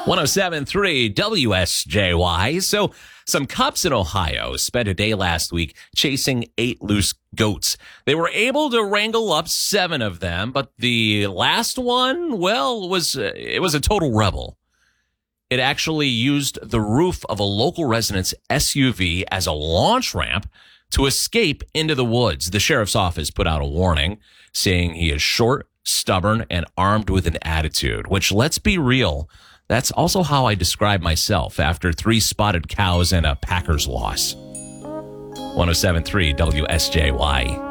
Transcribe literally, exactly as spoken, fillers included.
one oh seven point three W S J Y. So some cops in Ohio spent a day last week chasing eight loose goats. They were able to wrangle up seven of them, but the last one, well, was uh, it was a total rebel. It actually used the roof of a local resident's S U V as a launch ramp to escape into the woods. The sheriff's office put out a warning saying he is short, stubborn, and armed with an attitude, which, let's be real, that's also how I describe myself after three spotted cows and a Packers loss. one oh seven point three W S J Y.